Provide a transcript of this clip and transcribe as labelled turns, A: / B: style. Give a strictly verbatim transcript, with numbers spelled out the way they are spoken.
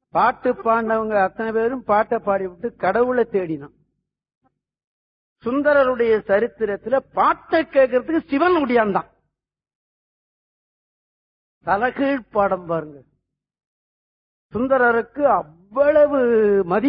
A: பாட்டு பாடினவங்க அத்தனை பேரும் பாட்டை பாடி விட்டு கடவுளை தேடினான். சுந்தரருடைய சரித்திரத்துல பாட்டை கேட்கறதுக்கு சிவன் உடையாந்தான். தலகீழ் பாடம் பாருங்க. சுந்தரருக்கு அவ்வளவு மதிப்பு